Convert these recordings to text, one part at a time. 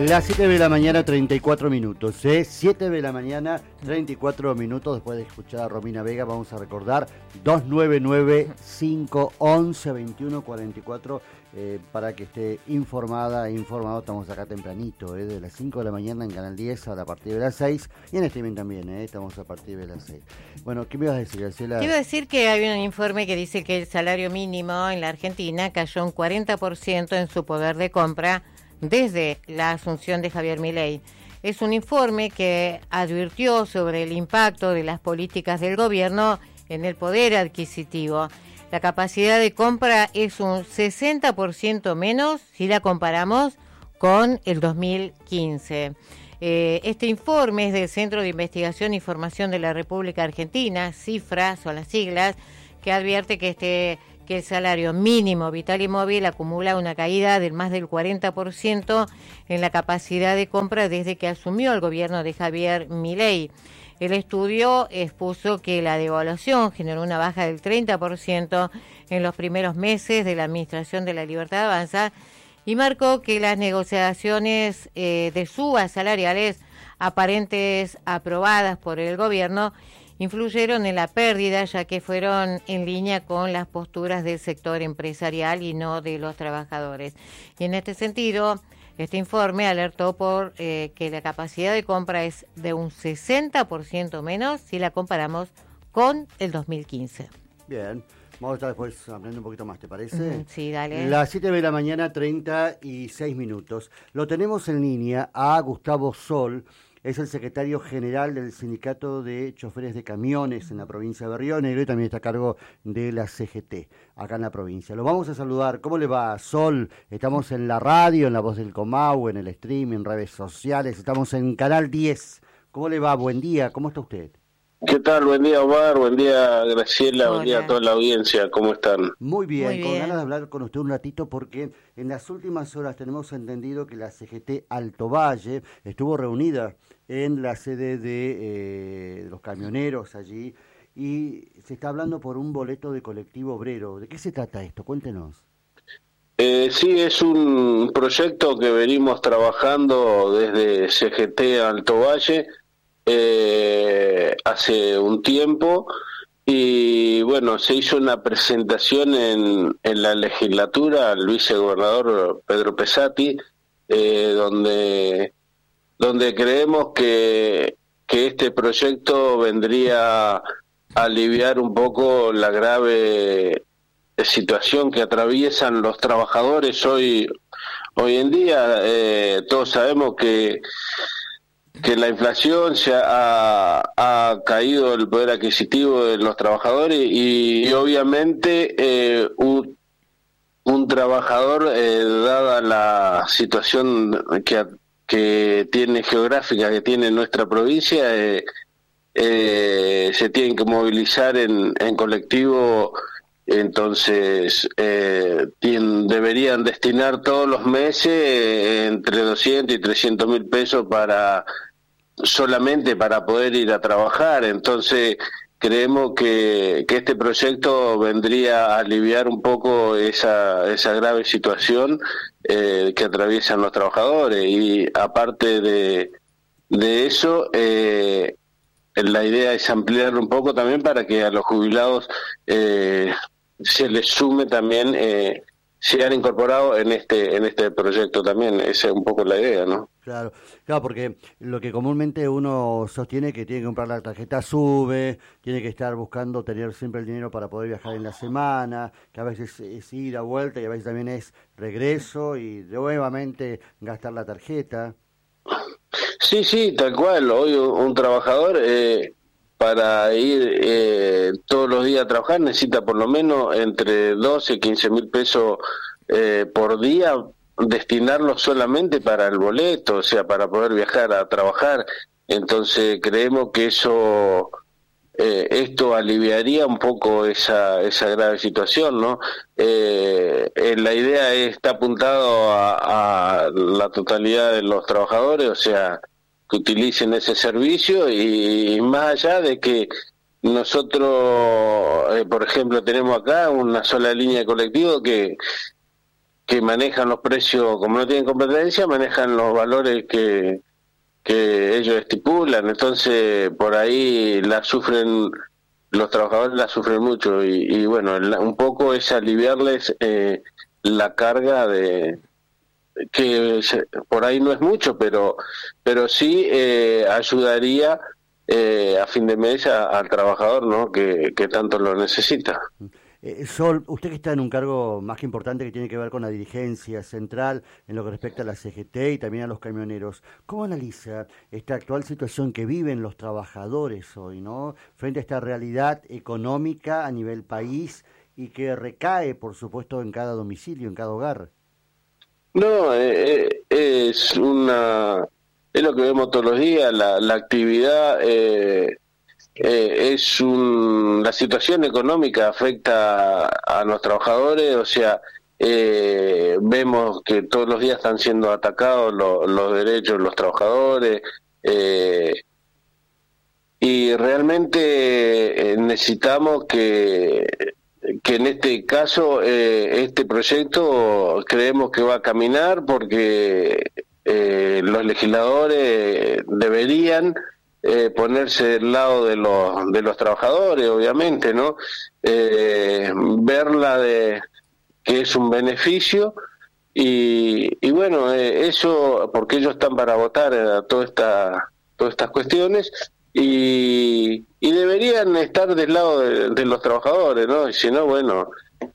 Las 7 de la mañana, 34 minutos. 7 de la mañana, 34 minutos. Después de escuchar a Romina Vega, vamos a recordar 299-511-2144 para que esté informada e informado. Estamos acá tempranito, de las 5 de la mañana en Canal 10 a partir de las 6. Y en streaming también, estamos a partir de las 6. Bueno, ¿qué me ibas a decir, Graciela? Quiero decir que hay un informe que dice que el salario mínimo en la Argentina cayó un 40% en su poder de compra desde la asunción de Javier Milei. Es un informe que advirtió sobre el impacto de las políticas del gobierno en el poder adquisitivo. La capacidad de compra es un 60% menos si la comparamos con el 2015. Este informe es del Centro de Investigación y Formación de la República Argentina, CIFRA, son las siglas, que advierte que el salario mínimo vital y móvil acumula una caída del más del 40% en la capacidad de compra desde que asumió el gobierno de Javier Milei. El estudio expuso que la devaluación generó una baja del 30% en los primeros meses de la administración de La Libertad Avanza y marcó que las negociaciones de subas salariales aparentes aprobadas por el gobierno influyeron en la pérdida, ya que fueron en línea con las posturas del sector empresarial y no de los trabajadores. Y en este sentido, este informe alertó por que la capacidad de compra es de un 60% menos si la comparamos con el 2015. Bien, vamos a estar después aprendiendo un poquito más, ¿te parece? Sí, dale. Las 7 de la mañana, 36 minutos. Lo tenemos en línea a Gustavo Sol. Es el secretario general del Sindicato de Choferes de Camiones en la provincia de Río Negro y también está a cargo de la CGT acá en la provincia. Lo vamos a saludar. ¿Cómo le va, Sol? Estamos en la radio, en La Voz del Comahue, en el stream, en redes sociales. Estamos en Canal 10. ¿Cómo le va? Buen día. ¿Cómo está usted? ¿Qué tal? Buen día, Omar. Buen día, Graciela. Hola. Buen día a toda la audiencia. ¿Cómo están? Muy bien, Muy con bien. ganas de hablar con usted un ratito porque en las últimas horas tenemos entendido que la CGT Alto Valle estuvo reunida en la sede de los camioneros allí y se está hablando por un boleto de colectivo obrero. ¿De qué se trata esto? Cuéntenos. Sí, es un proyecto que venimos trabajando desde CGT Alto Valle hace un tiempo y bueno, se hizo una presentación en la legislatura al vicegobernador Pedro Pesati, donde creemos que este proyecto vendría a aliviar un poco la grave situación que atraviesan los trabajadores hoy en día. Todos sabemos que la inflación ha caído el poder adquisitivo de los trabajadores y obviamente un trabajador, dada la situación que tiene geográfica, que tiene nuestra provincia, se tienen que movilizar en colectivo. Entonces deberían destinar todos los meses entre 200 y 300 mil pesos solamente para poder ir a trabajar. Entonces creemos que este proyecto vendría a aliviar un poco esa grave situación que atraviesan los trabajadores. Y aparte de eso, la idea es ampliarlo un poco también para que a los jubilados se les sume también, sean incorporados en este proyecto también. Esa es un poco la idea, ¿no? Claro, porque lo que comúnmente uno sostiene que tiene que comprar la tarjeta SUBE, tiene que estar buscando tener siempre el dinero para poder viajar en la semana, que a veces es ida, vuelta y a veces también es regreso y nuevamente gastar la tarjeta. Sí, tal cual. Hoy un trabajador para ir todos los días a trabajar necesita por lo menos entre 12 y 15 mil pesos por día, destinarlo solamente para el boleto, o sea, para poder viajar a trabajar. Entonces creemos que esto aliviaría un poco esa grave situación, ¿no? La idea está apuntado a la totalidad de los trabajadores, o sea, que utilicen ese servicio y más allá de que nosotros, por ejemplo, tenemos acá una sola línea de colectivo que manejan los precios, como no tienen competencia, manejan los valores que ellos estipulan, entonces por ahí la sufren, los trabajadores la sufren mucho, y bueno, un poco es aliviarles la carga de que por ahí no es mucho, pero sí ayudaría a fin de mes al trabajador, ¿no? que tanto lo necesita. Sol, usted que está en un cargo más que importante que tiene que ver con la dirigencia central en lo que respecta a la CGT y también a los camioneros, ¿cómo analiza esta actual situación que viven los trabajadores hoy, ¿no? Frente a esta realidad económica a nivel país y que recae, por supuesto, en cada domicilio, en cada hogar? No, es lo que vemos todos los días, la actividad. La situación económica afecta a los trabajadores, o sea, vemos que todos los días están siendo atacados los derechos de los trabajadores, y realmente necesitamos que en este caso este proyecto creemos que va a caminar, porque los legisladores deberían ponerse del lado de los trabajadores, obviamente, ¿no? Verla de que es un beneficio, y bueno, eso, porque ellos están para votar todas estas cuestiones, y deberían estar del lado de los trabajadores, ¿no? Y si no, bueno,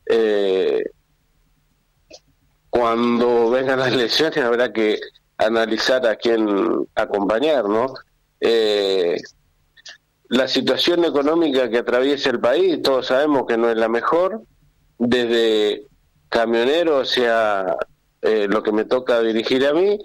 cuando vengan las elecciones habrá que analizar a quién acompañar, ¿no? La situación económica que atraviesa el país, todos sabemos que no es la mejor, desde camioneros, o sea, lo que me toca dirigir a mí,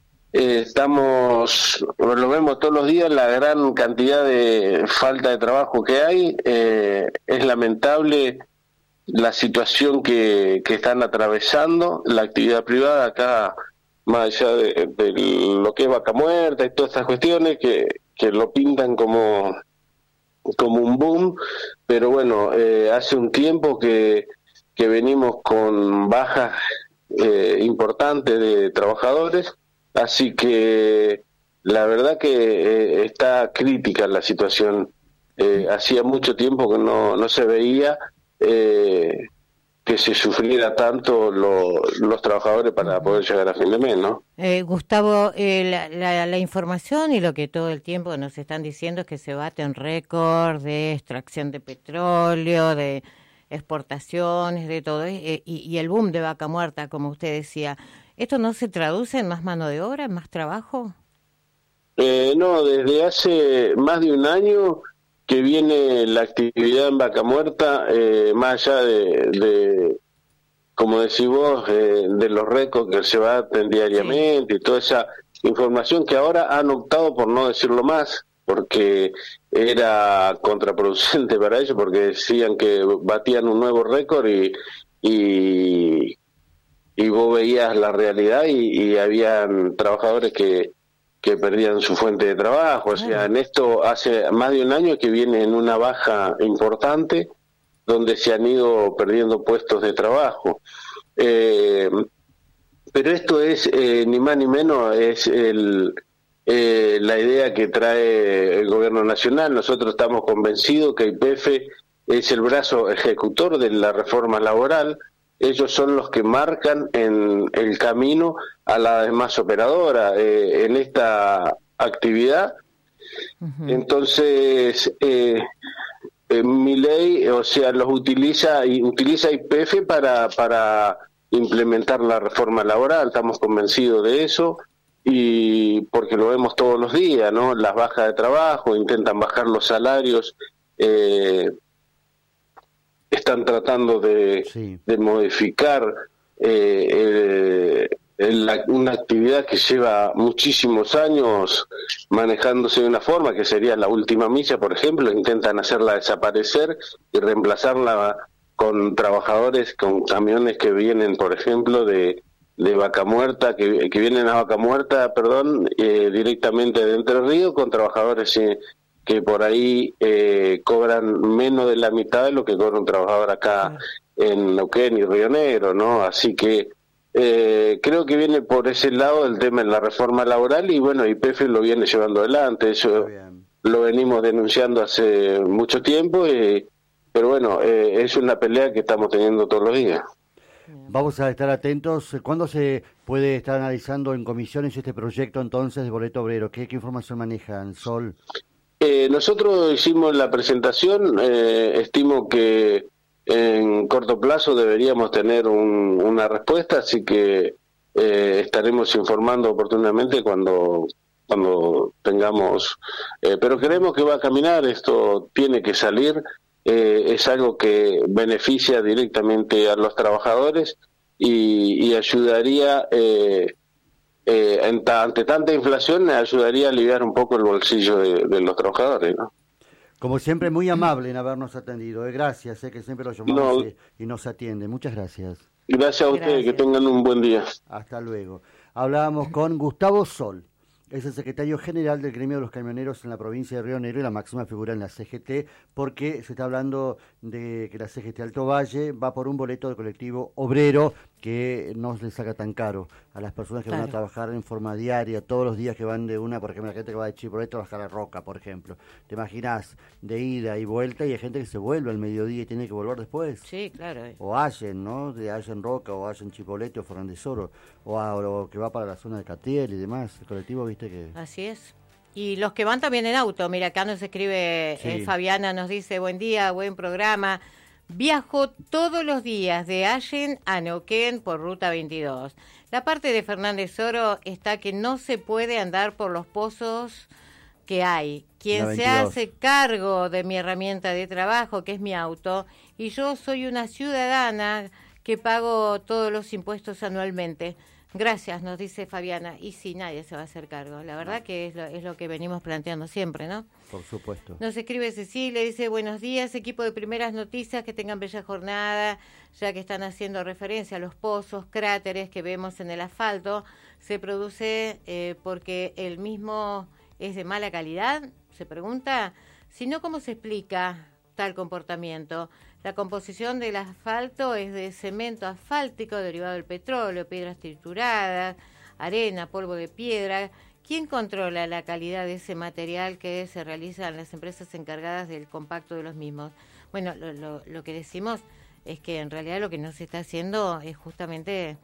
lo vemos todos los días, la gran cantidad de falta de trabajo que hay, es lamentable la situación que están atravesando la actividad privada acá, más allá de lo que es Vaca Muerta y todas estas cuestiones que lo pintan como un boom, pero bueno, hace un tiempo que venimos con bajas importantes de trabajadores, así que la verdad que está crítica la situación. Hacía mucho tiempo que no se veía que se sufriera tanto los trabajadores para poder llegar a fin de mes, ¿no? Gustavo, la información y lo que todo el tiempo nos están diciendo es que se baten récord de extracción de petróleo, de exportaciones, de todo, y el boom de Vaca Muerta, como usted decía. ¿Esto no se traduce en más mano de obra, en más trabajo? No, desde hace más de un año que viene la actividad en Vaca Muerta, más allá de como decís vos, de los récords que se baten diariamente, sí, y toda esa información que ahora han optado por no decirlo más, porque era contraproducente para ellos, porque decían que batían un nuevo récord y vos veías la realidad y habían trabajadores que perdían su fuente de trabajo. O sea, en esto hace más de un año que viene en una baja importante, donde se han ido perdiendo puestos de trabajo. Pero esto es, ni más ni menos, es la idea que trae el gobierno nacional. Nosotros estamos convencidos que YPF es el brazo ejecutor de la reforma laboral. Ellos son los que marcan en el camino a la demás operadora en esta actividad. Uh-huh. Entonces, Milei, o sea, los utiliza YPF para implementar la reforma laboral. Estamos convencidos de eso, y porque lo vemos todos los días, ¿no? Las bajas de trabajo, intentan bajar los salarios, están tratando de modificar una actividad que lleva muchísimos años manejándose de una forma, que sería la última milla, por ejemplo. Intentan hacerla desaparecer y reemplazarla con trabajadores, con camiones que vienen, por ejemplo, de Vaca Muerta, que vienen a Vaca Muerta, directamente de Entre Ríos, con trabajadores que por ahí cobran menos de la mitad de lo que cobra un trabajador acá en Neuquén y Río Negro, ¿no? Así que creo que viene por ese lado el tema de la reforma laboral y bueno, YPF lo viene llevando adelante, eso lo venimos denunciando hace mucho tiempo, pero bueno, es una pelea que estamos teniendo todos los días. Vamos a estar atentos. ¿Cuándo se puede estar analizando en comisiones este proyecto entonces de boleto obrero? ¿Qué información manejan, Sol? Nosotros hicimos la presentación, estimo que en corto plazo deberíamos tener una respuesta, así que estaremos informando oportunamente cuando tengamos, pero creemos que va a caminar, esto tiene que salir, es algo que beneficia directamente a los trabajadores y ayudaría, ante tanta inflación, ayudaría a aliviar un poco el bolsillo de los trabajadores, ¿no? Como siempre, muy amable en habernos atendido. Gracias, que siempre lo llamamos y nos atiende. Muchas gracias. Gracias a ustedes, que tengan un buen día. Hasta luego. Hablábamos con Gustavo Sol, es el secretario general del gremio de los camioneros en la provincia de Río Negro y la máxima figura en la CGT, porque se está hablando de que la CGT Alto Valle va por un boleto de colectivo obrero que no les saca tan caro a las personas que van a trabajar en forma diaria, todos los días que van de por ejemplo, la gente que va de Chipolete a bajar a Roca, por ejemplo. ¿Te imaginas? De ida y vuelta, y hay gente que se vuelve al mediodía y tiene que volver después. Sí, claro. O Allen, ¿no? De Allen Roca, o Allen Chipolete, o Fernández Oro, o que va para la zona de Catiel y demás. El colectivo, viste que... Así es. Y los que van también en auto, mira, acá nos escribe Fabiana, nos dice, buen día, buen programa. Viajo todos los días de Allen a Neuquén por Ruta 22. La parte de Fernández Oro está que no se puede andar por los pozos que hay. Quien se hace cargo de mi herramienta de trabajo, que es mi auto, y yo soy una ciudadana que pago todos los impuestos anualmente. Gracias, nos dice Fabiana. Y sí, nadie se va a hacer cargo. La verdad que es lo que venimos planteando siempre, ¿no? Por supuesto. Nos escribe Cecilia, dice, buenos días, equipo de Primeras Noticias, que tengan bella jornada, ya que están haciendo referencia a los pozos, cráteres que vemos en el asfalto. Se produce porque el mismo es de mala calidad, se pregunta. Si no, ¿cómo se explica tal comportamiento? La composición del asfalto es de cemento asfáltico derivado del petróleo, piedras trituradas, arena, polvo de piedra. ¿Quién controla la calidad de ese material que se realiza en las empresas encargadas del compacto de los mismos? Bueno, lo que decimos es que en realidad lo que no se está haciendo es justamente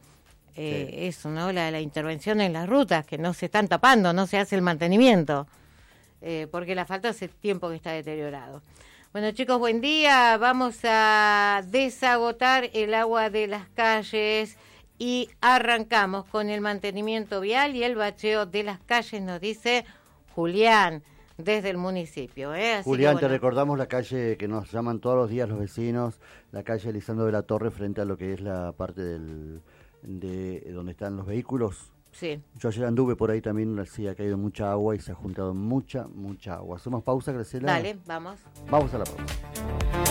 eso, ¿no? La intervención en las rutas, que no se están tapando, no se hace el mantenimiento, porque el asfalto hace tiempo que está deteriorado. Bueno, chicos, buen día. Vamos a desagotar el agua de las calles y arrancamos con el mantenimiento vial y el bacheo de las calles, nos dice Julián, desde el municipio. Así Julián, que, te recordamos la calle que nos llaman todos los días los vecinos, la calle Lisandro de la Torre, frente a lo que es la parte de donde están los vehículos. Sí. Yo ayer anduve por ahí también, sí, ha caído mucha agua y se ha juntado mucha agua. ¿Hacemos pausa, Graciela? Dale, vamos. Vamos a la pausa.